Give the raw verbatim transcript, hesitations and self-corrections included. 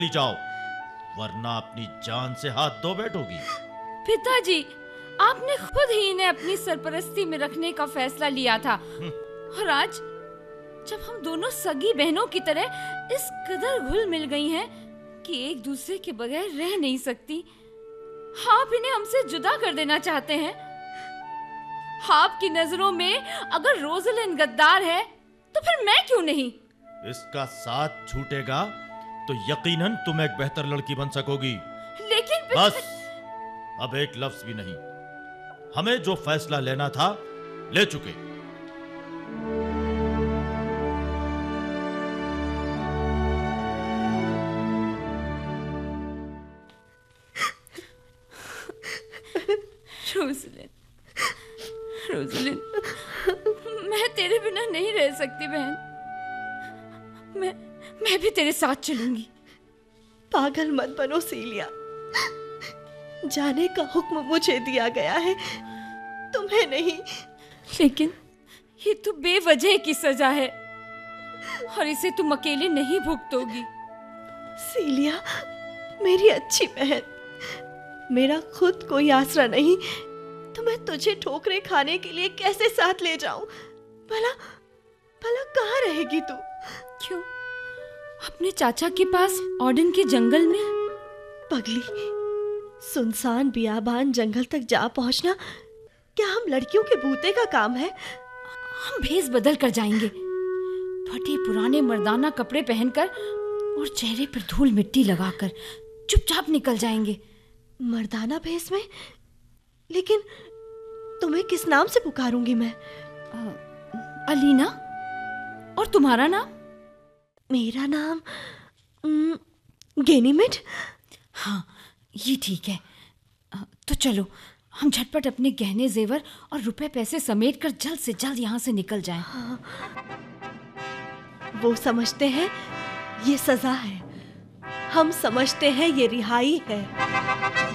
जाओ, वरना अपनी जान से हाथ धो बैठोगी। पिताजी, आपने खुद ही इन्हें अपनी सरपरस्ती में रखने का फैसला लिया था, और आज जब हम दोनों सगी बहनों की तरह इस कदर घुल मिल गई हैं कि एक दूसरे के बगैर रह नहीं सकती, आप इन्हें हमसे जुदा कर देना चाहते हैं। आपकी नजरों में अगर रोज़लिन गद्दार है, तो फिर मैं क्यों नहीं? इसका साथ छूटेगा तो यकीनन तुम एक बेहतर लड़की बन सकोगी। लेकिन बस, अब एक लफ्ज भी नहीं। हमें जो फैसला लेना था ले चुके। रोज़लिन, रोज़लिन, मैं तेरे बिना नहीं रह सकती बहन। मैं मैं भी तेरे साथ चलूंगी। पागल मत बनो सीलिया, जाने का हुक्म मुझे दिया गया है, तुम्हें नहीं। लेकिन ये तो बेवजह की सजा है, और इसे तुम अकेले नहीं भुगतोगी। सीलिया, मेरी अच्छी बहन, मेरा खुद कोई आसरा नहीं, तो मैं तुझे ठोकरें खाने के लिए कैसे साथ ले जाऊं? भला भला कहाँ रहेगी तू? क्यों, अपने चाचा के पास ऑर्डन के जंगल में? पगली, सुनसान बियाबान जंगल तक जा पहुंचना क्या हम लड़कियों के भूते का काम है? हम भेस बदल कर जाएंगे, फटे पुराने मर्दाना कपड़े पहनकर और चेहरे पर धूल मिट्टी लगाकर चुपचाप निकल जाएंगे। मर्दाना भेस में? लेकिन तुम्हें किस नाम से पुकारूंगी मैं? आ, अलीना। और तुम्हारा नाम? मेरा नाम गैनीमेड। हाँ, ये ठीक है। तो चलो, हम झटपट अपने गहने जेवर और रुपए पैसे समेट कर जल्द से जल्द यहाँ से निकल जाएं। हाँ। वो समझते हैं ये सजा है, हम समझते हैं ये रिहाई है।